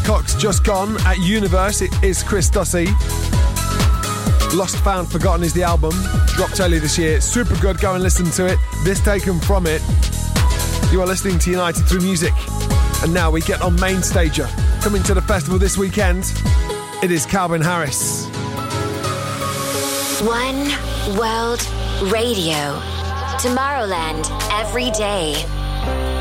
Cox just gone. At Universe, it is Chris Dussy. Lost, Found, Forgotten is the album. Dropped earlier this year. Super good. Go and listen to it. This taken from it. You are listening to United Through Music. And now we get on Main Stager. Coming to the festival this weekend, it is Calvin Harris. One World Radio. Tomorrowland every day.